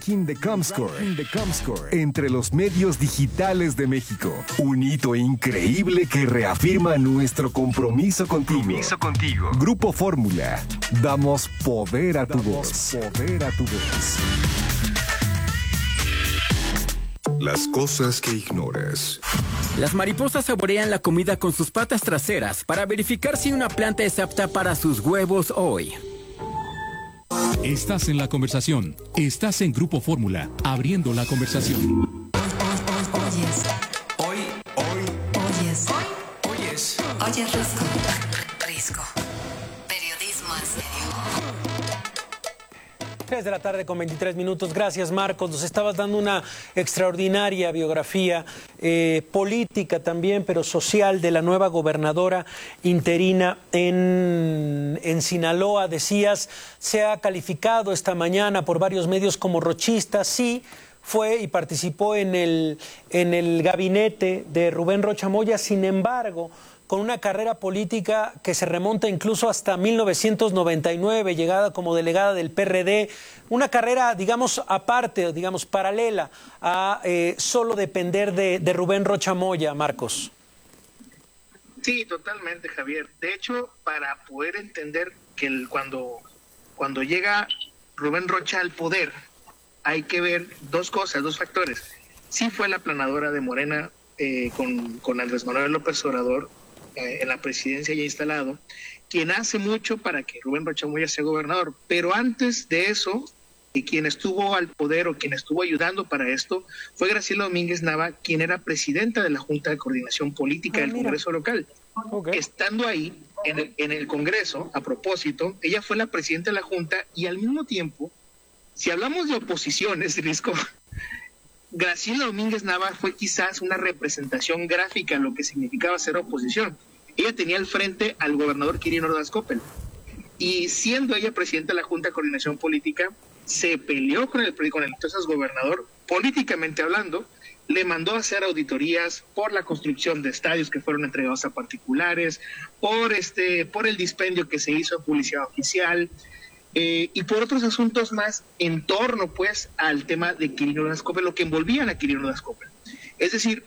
Ranking de Comscore entre los medios digitales de México. Un hito increíble que reafirma nuestro compromiso contigo. Grupo Fórmula. Damos poder a tu voz. Las cosas que ignoras. Las mariposas saborean la comida con sus patas traseras para verificar si una planta es apta para sus huevos hoy. Estás en la conversación. Estás en Grupo Fórmula, abriendo la conversación. Oyes Risco. Periodismo en serio. 3 de la tarde con 23 minutos. Gracias, Marcos. Nos estabas dando una extraordinaria biografía política también, pero social, de la nueva gobernadora interina en Sinaloa. Decías, se ha calificado esta mañana por varios medios como rochista. Sí, fue y participó en el gabinete de Rubén Rocha Moya. Sin embargo, con una carrera política que se remonta incluso hasta 1999, llegada como delegada del PRD, una carrera, digamos, aparte, digamos, paralela a solo depender de Rubén Rocha Moya, Marcos. Sí, totalmente, Javier. De hecho, para poder entender que cuando llega Rubén Rocha al poder, hay que ver dos cosas, dos factores. Sí fue la aplanadora de Morena con Andrés Manuel López Obrador, en la presidencia ya instalado, quien hace mucho para que Rubén Rocha Moya sea gobernador. Pero antes de eso, y quien estuvo al poder o quien estuvo ayudando para esto, fue Graciela Domínguez Nava, quien era presidenta de la Junta de Coordinación Política del Congreso local. Okay. Estando ahí, en el Congreso, a propósito, ella fue la presidenta de la Junta y al mismo tiempo, si hablamos de oposiciones, Risco, Graciela Domínguez Nava fue quizás una representación gráfica de lo que significaba ser oposición. Ella tenía al frente al gobernador Quirino Ordaz Coppel. Y siendo ella presidenta de la Junta de Coordinación Política, se peleó con el entonces gobernador, políticamente hablando, le mandó a hacer auditorías por la construcción de estadios que fueron entregados a particulares, por el dispendio que se hizo en publicidad oficial, y por otros asuntos más en torno pues al tema de Quirino Ordaz Coppel, lo que envolvían a Quirino Ordaz Coppel. Es decir,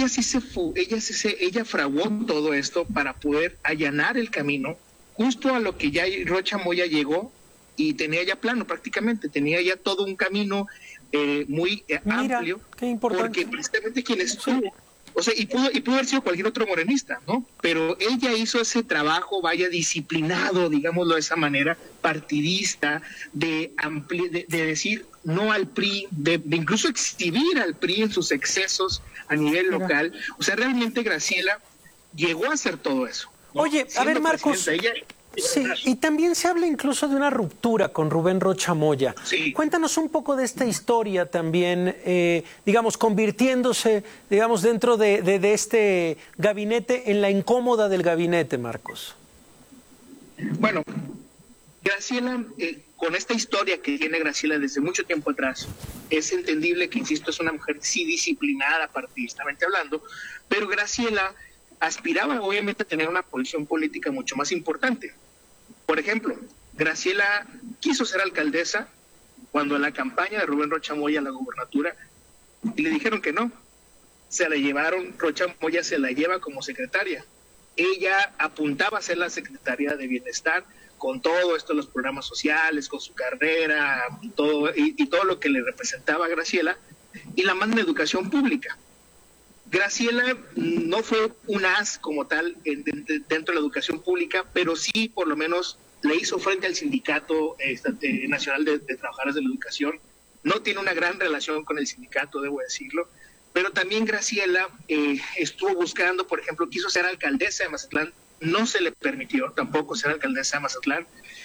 ella fraguó todo esto para poder allanar el camino justo a lo que ya Rocha Moya llegó y tenía ya plano prácticamente, tenía ya todo un camino muy amplio. Qué importante. Porque precisamente quien estuvo, o sea, y pudo haber sido cualquier otro morenista, ¿no? Pero ella hizo ese trabajo, disciplinado, digámoslo de esa manera, partidista, de decir no al PRI, de incluso exhibir al PRI en sus excesos a nivel local. O sea, realmente Graciela llegó a hacer todo eso, ¿no? Oye, a ver, Marcos. Sí, y también se habla incluso de una ruptura con Rubén Rocha Moya. Sí. Cuéntanos un poco de esta historia también, digamos, convirtiéndose, digamos, dentro de este gabinete en la incómoda del gabinete, Marcos. Bueno, Graciela, con esta historia que tiene Graciela desde mucho tiempo atrás, es entendible que, insisto, es una mujer sí disciplinada, partidistamente hablando, pero Graciela aspiraba obviamente a tener una posición política mucho más importante. Por ejemplo, Graciela quiso ser alcaldesa cuando en la campaña de Rubén Rocha Moya a la gobernatura y le dijeron que no. Se la llevaron, Rocha Moya se la lleva como secretaria. Ella apuntaba a ser la secretaria de Bienestar con todo esto, los programas sociales, con su carrera y todo lo que le representaba a Graciela, y la manda en educación pública. Graciela no fue un as como tal dentro de la educación pública, pero sí por lo menos le hizo frente al Sindicato Nacional de Trabajadores de la Educación. No tiene una gran relación con el sindicato, debo decirlo, pero también Graciela estuvo buscando, por ejemplo, quiso ser alcaldesa de Mazatlán, no se le permitió tampoco ser alcaldesa de Mazatlán,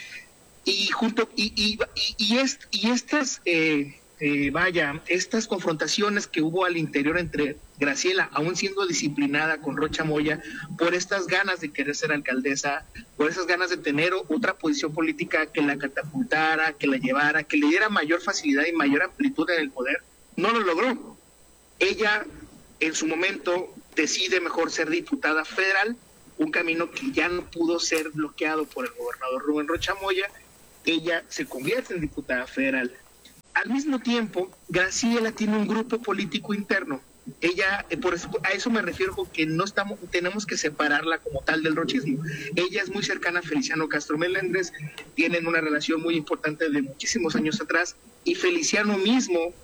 estas confrontaciones que hubo al interior entre Graciela, aún siendo disciplinada con Rocha Moya, por estas ganas de querer ser alcaldesa, por esas ganas de tener otra posición política que la catapultara, que la llevara, que le diera mayor facilidad y mayor amplitud en el poder, no lo logró. Ella, en su momento, decide mejor ser diputada federal, un camino que ya no pudo ser bloqueado por el gobernador Rubén Rocha Moya. Ella se convierte en diputada federal. al mismo tiempo, Graciela tiene un grupo político interno. Ella, por eso, a eso me refiero con que no tenemos que separarla como tal del rochismo. Ella es muy cercana a Feliciano Castro Melendres, tienen una relación muy importante de muchísimos años atrás, y Feliciano mismo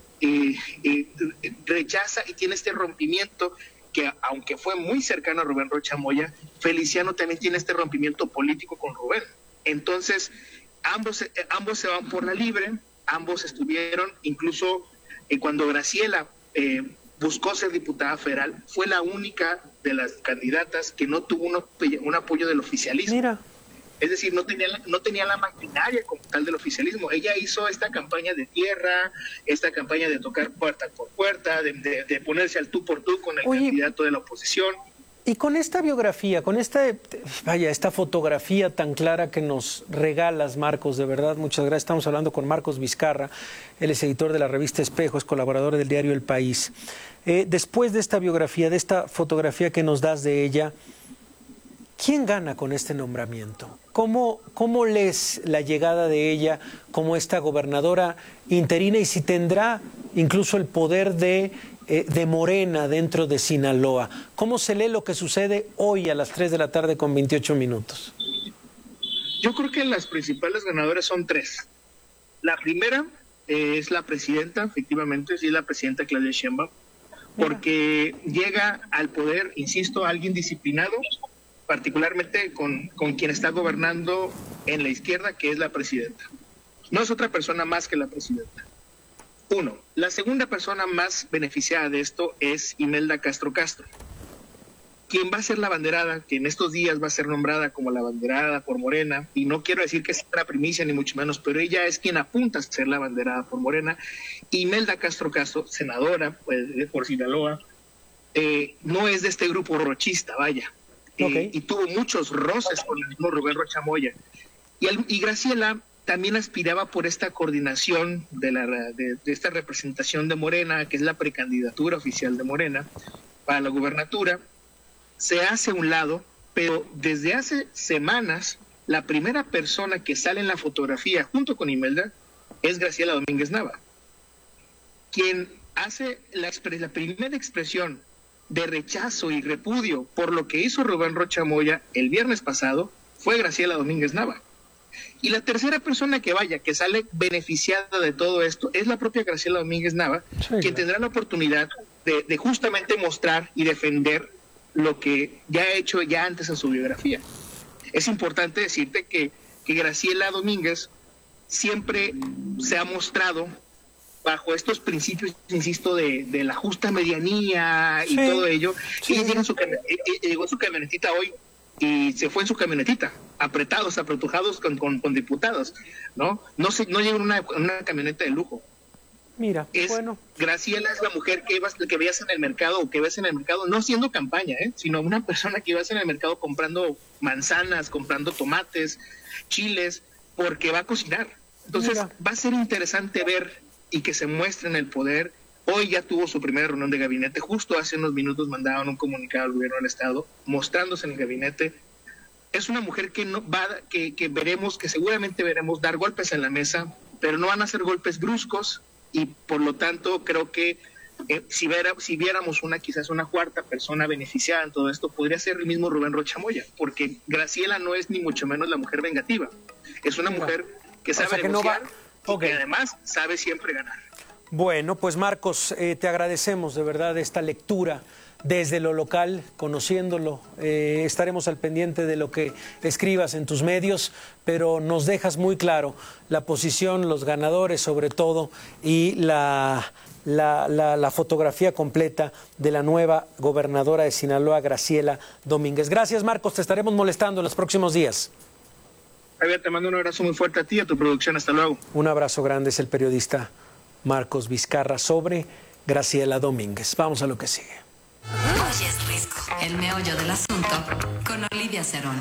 rechaza y tiene este rompimiento que, aunque fue muy cercano a Rubén Rocha Moya, Feliciano también tiene este rompimiento político con Rubén. Entonces, ambos se van por la libre, ambos estuvieron, incluso cuando Graciela buscó ser diputada federal, fue la única de las candidatas que no tuvo un apoyo del oficialismo. Mira. Es decir, no tenía la maquinaria como tal del oficialismo. Ella hizo esta campaña de tierra, esta campaña de tocar puerta por puerta, de ponerse al tú por tú con el candidato de la oposición. Y con esta biografía, con esta fotografía tan clara que nos regalas, Marcos, de verdad, muchas gracias. Estamos hablando con Marcos Vizcarra, él es editor de la revista Espejo, es colaborador del diario El País. Después de esta biografía, de esta fotografía que nos das de ella, ¿quién gana con este nombramiento? ¿Cómo lees la llegada de ella como esta gobernadora interina y si tendrá incluso el poder de Morena dentro de Sinaloa? ¿Cómo se lee lo que sucede hoy a las 3 de la tarde con 28 minutos? Yo creo que las principales ganadoras son tres. La primera es la presidenta, efectivamente, sí, la presidenta Claudia Sheinbaum, porque llega al poder, insisto, alguien disciplinado, particularmente con quien está gobernando en la izquierda, que es la presidenta. No es otra persona más que la presidenta. Uno. La segunda persona más beneficiada de esto es Imelda Castro Castro, quien va a ser la banderada, que en estos días va a ser nombrada como la banderada por Morena, y no quiero decir que sea la primicia ni mucho menos, pero ella es quien apunta a ser la banderada por Morena. Imelda Castro Castro, senadora por Sinaloa, no es de este grupo rochista, vaya. Y tuvo muchos roces con el mismo Rubén Rocha Moya. Y Graciela también aspiraba por esta coordinación de esta representación de Morena, que es la precandidatura oficial de Morena para la gubernatura. Se hace a un lado, pero desde hace semanas la primera persona que sale en la fotografía junto con Imelda es Graciela Domínguez Nava, quien hace la primera expresión de rechazo y repudio por lo que hizo Rubén Rocha Moya el viernes pasado fue Graciela Domínguez Nava. Y la tercera persona que sale beneficiada de todo esto es la propia Graciela Domínguez Nava, quien tendrá la oportunidad de justamente mostrar y defender lo que ya ha hecho ya antes en su biografía. Es importante decirte que Graciela Domínguez siempre se ha mostrado bajo estos principios, insisto, de la justa medianía y todo ello. Sí. Ella llegó en su camionetita hoy y se fue en su camionetita, apretujados con diputados, ¿no? No llegó en una camioneta de lujo. Mira, Graciela es la mujer que veías en el mercado, o que ves en el mercado, no haciendo campaña, sino una persona que ibas en el mercado comprando manzanas, comprando tomates, chiles, porque va a cocinar. Entonces, va a ser interesante ver y que se muestre en el poder. Hoy ya tuvo su primera reunión de gabinete, justo hace unos minutos mandaban un comunicado al gobierno del estado mostrándose en el gabinete. Es una mujer que veremos, que seguramente veremos dar golpes en la mesa, pero no van a ser golpes bruscos, y por lo tanto creo que si viéramos quizás una cuarta persona beneficiada en todo esto, podría ser el mismo Rubén Rocha Moya, porque Graciela no es ni mucho menos la mujer vengativa, es una mujer que sabe negociar y que además sabe siempre ganar. Bueno, pues Marcos, te agradecemos de verdad esta lectura desde lo local, conociéndolo. Estaremos al pendiente de lo que escribas en tus medios, pero nos dejas muy claro la posición, los ganadores sobre todo, y la fotografía completa de la nueva gobernadora de Sinaloa, Graciela Domínguez. Gracias, Marcos, te estaremos molestando en los próximos días. Javier, te mando un abrazo muy fuerte a ti y a tu producción. Hasta luego. Un abrazo grande, es el periodista Marcos Vizcarra sobre Graciela Domínguez. Vamos a lo que sigue. Hoy es Risco, el meollo del asunto, con Olivia Cerón.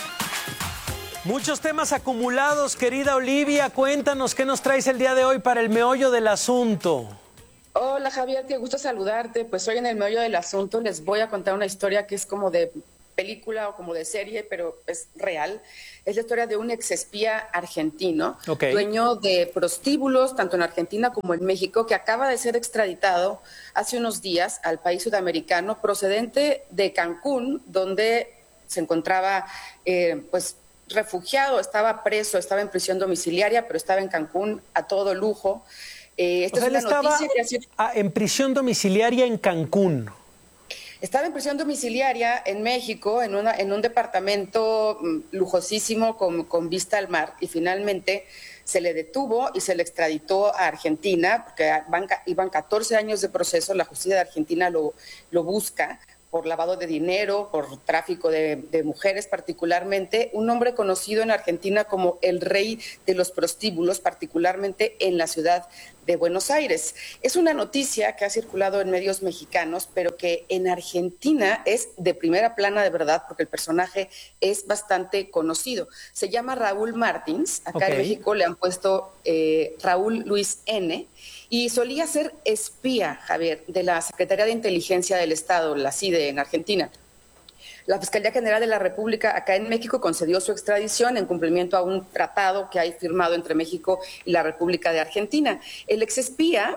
Muchos temas acumulados, querida Olivia. Cuéntanos qué nos traes el día de hoy para el meollo del asunto. Hola Javier, qué gusto saludarte. Pues hoy en el meollo del asunto les voy a contar una historia que es como de película o como de serie, pero es real. Es la historia de un exespía argentino, dueño de prostíbulos, tanto en Argentina como en México, que acaba de ser extraditado hace unos días al país sudamericano, procedente de Cancún, donde se encontraba pues refugiado, estaba preso, estaba en prisión domiciliaria, pero estaba en Cancún a todo lujo. Esta es una noticia que ha sido... en prisión domiciliaria en Cancún. Estaba en prisión domiciliaria en México, en un departamento lujosísimo con vista al mar, y finalmente se le detuvo y se le extraditó a Argentina, porque iban 14 años de proceso. La justicia de Argentina lo busca por lavado de dinero, por tráfico de mujeres particularmente, un hombre conocido en Argentina como el rey de los prostíbulos, particularmente en la ciudad de Buenos Aires. Es una noticia que ha circulado en medios mexicanos, pero que en Argentina es de primera plana de verdad, porque el personaje es bastante conocido. Se llama Raúl Martins, acá en México le han puesto Raúl Luis N., y solía ser espía, Javier, de la Secretaría de Inteligencia del Estado, la CIDE, en Argentina. La Fiscalía General de la República acá en México concedió su extradición en cumplimiento a un tratado que hay firmado entre México y la República de Argentina. El exespía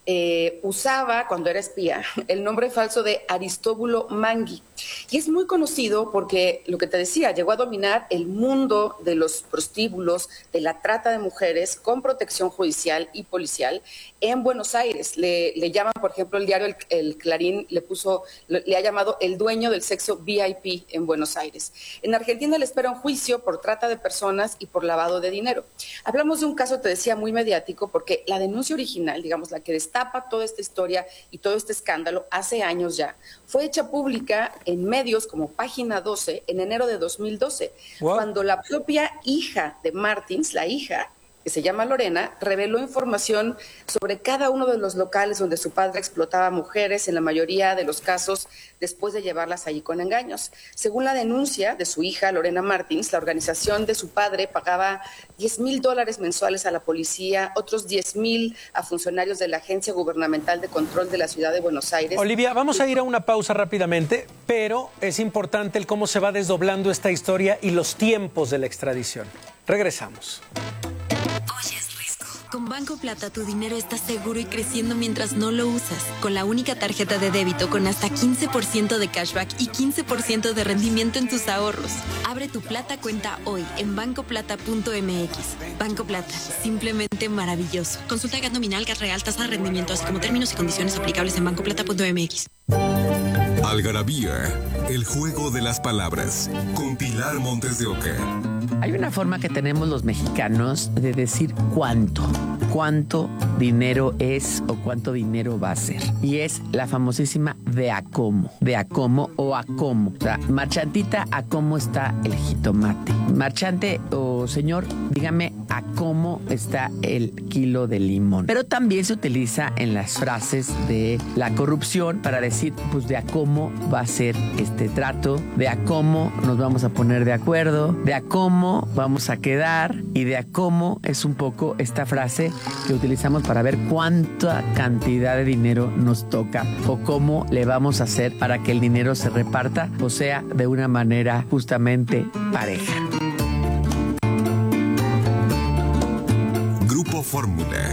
usaba, cuando era espía, el nombre falso de Aristóbulo Mangui. Y es muy conocido porque, lo que te decía, llegó a dominar el mundo de los prostíbulos, de la trata de mujeres con protección judicial y policial en Buenos Aires. Le llaman, por ejemplo, el diario El Clarín le ha llamado el dueño del sexo VIP en Buenos Aires. En Argentina le espera un juicio por trata de personas y por lavado de dinero. Hablamos de un caso, te decía, muy mediático, porque la denuncia original, digamos, la que destapa toda esta historia y todo este escándalo hace años ya, fue hecha pública en medios como Página 12 en enero de 2012, cuando la propia hija de Martins, la hija, que se llama Lorena, reveló información sobre cada uno de los locales donde su padre explotaba mujeres, en la mayoría de los casos después de llevarlas allí con engaños. Según la denuncia de su hija, Lorena Martins, la organización de su padre pagaba $10,000 mensuales a la policía, otros 10,000 a funcionarios de la Agencia Gubernamental de Control de la Ciudad de Buenos Aires. Olivia, vamos a ir a una pausa rápidamente, pero es importante el cómo se va desdoblando esta historia y los tiempos de la extradición. Regresamos. Con Banco Plata tu dinero está seguro y creciendo mientras no lo usas. Con la única tarjeta de débito con hasta 15% de cashback y 15% de rendimiento en tus ahorros. Abre tu Plata cuenta hoy en bancoplata.mx. Banco Plata, simplemente maravilloso. Consulta GAT nominal, GAT real, tasa de rendimiento, así como términos y condiciones aplicables en bancoplata.mx. Algarabía, el juego de las palabras, con Pilar Montes de Oca. Hay una forma que tenemos los mexicanos de decir cuánto dinero es o cuánto dinero va a ser. Y es la famosísima de a cómo o a cómo. O sea, marchantita, ¿a cómo está el jitomate? Marchante o señor, dígame a cómo está el kilo de limón. Pero también se utiliza en las frases de la corrupción para decir, pues de a cómo va a ser este trato, de a cómo nos vamos a poner de acuerdo, de a cómo vamos a quedar, y de a cómo es un poco esta frase que utilizamos para ver cuánta cantidad de dinero nos toca o cómo le vamos a hacer para que el dinero se reparta, o sea, de una manera justamente pareja. Grupo Fórmula.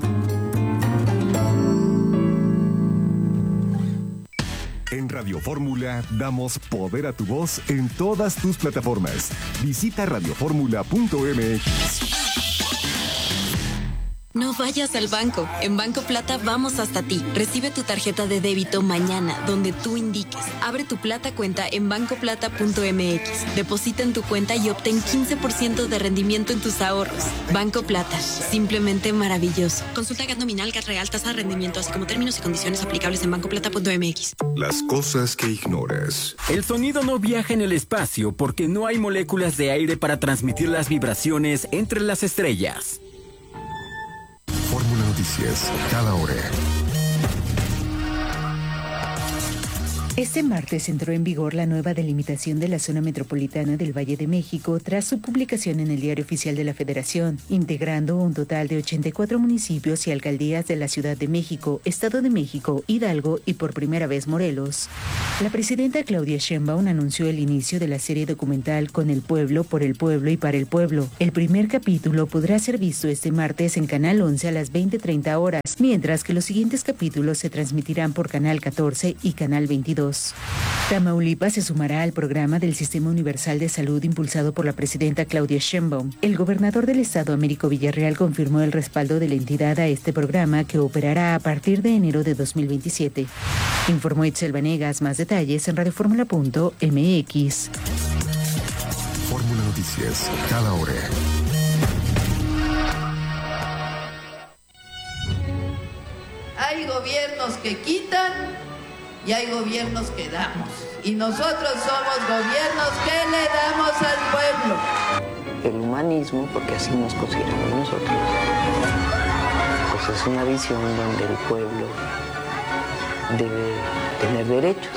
En Radio Fórmula damos poder a tu voz en todas tus plataformas. Visita radioformula.mx. No vayas al banco. En Banco Plata vamos hasta ti. Recibe tu tarjeta de débito mañana, donde tú indiques. Abre tu Plata cuenta en bancoplata.mx. Deposita en tu cuenta y obtén 15% de rendimiento en tus ahorros. Banco Plata, simplemente maravilloso. Consulta GAT nominal, GAT real, tasa de rendimiento, así como términos y condiciones aplicables en bancoplata.mx. Las cosas que ignoras. El sonido no viaja en el espacio porque no hay moléculas de aire para transmitir las vibraciones entre las estrellas. Fórmula Noticias, cada hora. Este martes entró en vigor la nueva delimitación de la zona metropolitana del Valle de México tras su publicación en el Diario Oficial de la Federación, integrando un total de 84 municipios y alcaldías de la Ciudad de México, Estado de México, Hidalgo y por primera vez Morelos. La presidenta Claudia Sheinbaum anunció el inicio de la serie documental Con el pueblo, por el pueblo y para el pueblo. El primer capítulo podrá ser visto este martes en Canal 11 a las 20:30 horas, mientras que los siguientes capítulos se transmitirán por Canal 14 y Canal 22. Tamaulipas se sumará al programa del Sistema Universal de Salud impulsado por la presidenta Claudia Sheinbaum. El gobernador del estado, Américo Villarreal, confirmó el respaldo de la entidad a este programa que operará a partir de enero de 2027. Informó Itzel Vanegas. Más detalles en radioformula.mx. Fórmula Noticias, cada hora. Hay gobiernos que quitan y hay gobiernos que damos. Y nosotros somos gobiernos que le damos al pueblo. El humanismo, porque así nos consideramos nosotros, pues es una visión donde el pueblo debe tener derechos.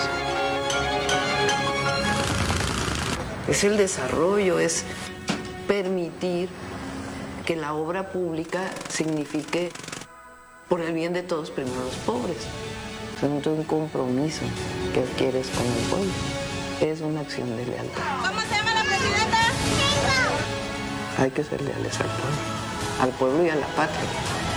Es el desarrollo, es permitir que la obra pública signifique por el bien de todos, primero los pobres. Es un compromiso que adquieres con el pueblo. Es una acción de lealtad. ¿Cómo se llama la presidenta? Hay que ser leales al pueblo y a la patria.